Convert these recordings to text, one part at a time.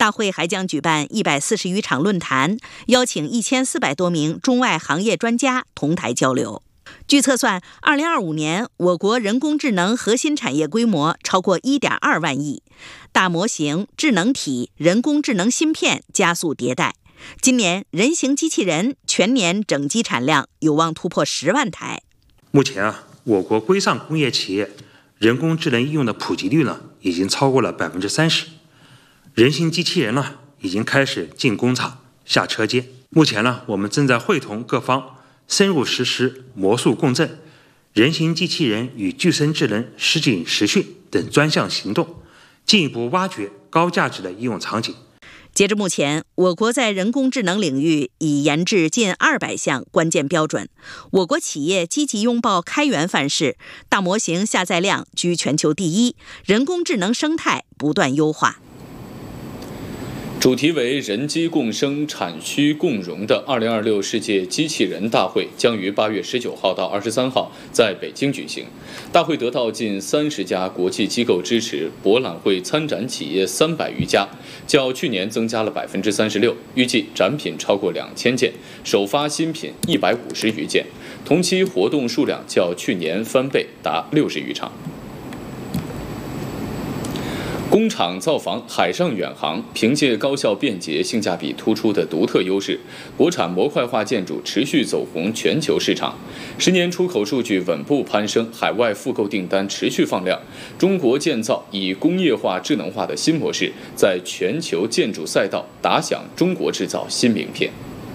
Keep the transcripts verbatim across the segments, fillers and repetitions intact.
大会还将举办一百四十余场论坛，邀请一千四百多名中外行业专家同台交流。据测算，二零二五年我国人工智能核心产业规模超过 一点二万亿，大模型、智能体、人工智能芯片加速迭代。今年人形机器人全年整机产量有望突破十万台。 目前啊，我国规上工业企业人工智能应用的普及率呢，已经超过了百分之三十。人形机器人呢，已经开始进工厂、下车间。目前呢，我们正在会同各方深入实施模塑共振、人形机器人与具身智能实景实训等专项行动，进一步挖掘高价值的应用场景。 截至目前，我国在人工智能领域已研制近二百项关键标准。我国企业积极拥抱开源范式，大模型下载量居全球第一，人工智能生态不断优化。 主题为人机共生、产需共融的二零二六世界机器人大会将于八月十九号到二十三号在北京举行。大会得到近三十家国际机构支持，博览会参展企业三百余家，较去年增加了百分之三十六。预计展品超过两千件，首发新品一百五十余件，同期活动数量较去年翻倍，达六十余场。工厂造房海上远航，凭借高效便捷、性价比突出的独特优势，国产模块化建筑持续走红全球市场。十年出口数据稳步攀升，海外复购订单持续放量。中国建造以工业化、智能化的新模式，在全球建筑赛道打响中国制造新名片。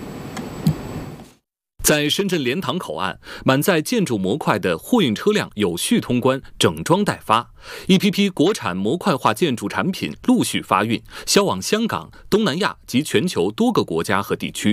在深圳莲塘口岸，满载建筑模块的货运车辆有序通关，整装待发。一批批国产模块化建筑产品陆续发运，销往香港、东南亚及全球多个国家和地区。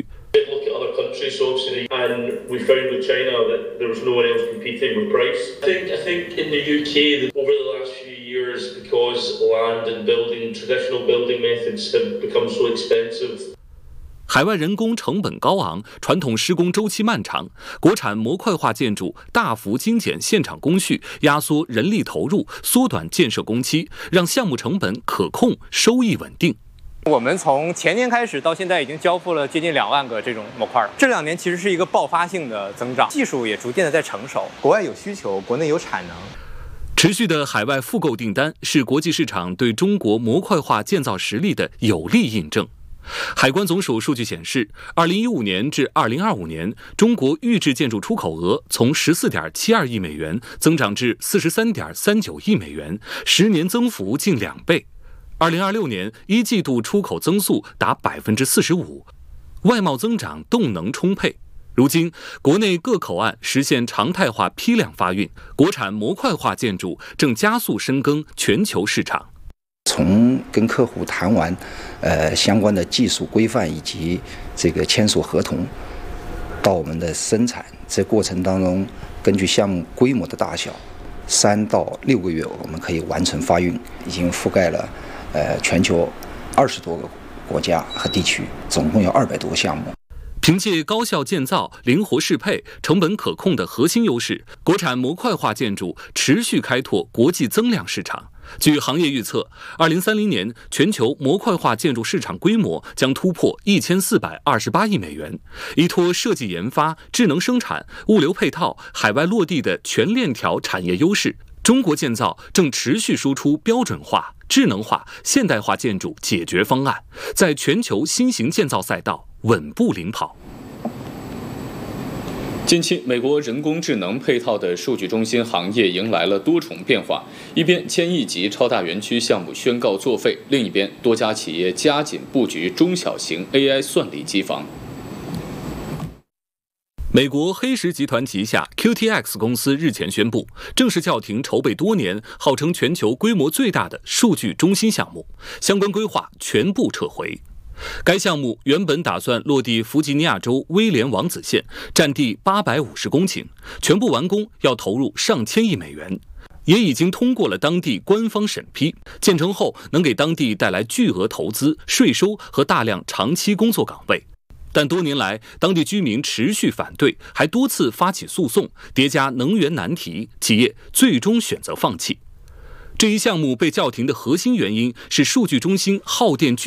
海外人工成本高昂，传统施工周期漫长，国产模块化建筑大幅精简现场工序，压缩人力投入，缩短建设工期，让项目成本可控，收益稳定。 我们从前年开始到现在已经交付了接近两万个这种模块了。这两年其实是一个爆发性的增长，技术也逐渐的在成熟，国外有需求，国内有产能。 持续的海外复购订单是国际市场对中国模块化建造实力的有力印证。海关总署数据显示，二零一五年至二零二五年，中国预制建筑出口额从 十四点七二亿美元增长至 四十三点三九亿美元，十年增幅近两倍。二零二六年一季度出口增速达 百分之四十五， 外贸增长动能充沛。如今，国内各口岸实现常态化批量发运，国产模块化建筑正加速深耕全球市场。 从跟客户谈完，呃相关的技术规范以及这个签署合同，到我们的生产，这过程当中，根据项目规模的大小，三到六个月我们可以完成发运，已经覆盖了呃全球二十多个国家和地区，总共有二百多个项目。 凭借高效建造、灵活适配、成本可控的核心优势，国产模块化建筑持续开拓国际增量市场。据行业预测，二零三零年全球模块化建筑市场规模将突破一千四百二十八亿美元。依托设计研发、智能生产、物流配套、海外落地的全链条产业优势，中国建造正持续输出标准化、智能化、现代化建筑解决方案，在全球新型建造赛道稳步领跑。 近期，美国人工智能配套的数据中心行业迎来了多重变化。一边千亿级超大园区项目宣告作废，另一边多家企业加紧布局中小型 A I 算力机房。 美国黑石集团旗下 Q T X 公司日前宣布，正式叫停筹备多年、号称全球规模最大的数据中心项目，相关规划全部撤回。该项目原本打算落地弗吉尼亚州威廉王子县，占地八百五十公顷，全部完工要投入上千亿美元，也已经通过了当地官方审批。建成后能给当地带来巨额投资、税收和大量长期工作岗位。但多年来，当地居民持续反对，还多次发起诉讼，叠加能源难题，企业最终选择放弃。这一项目被叫停的核心原因是数据中心耗电巨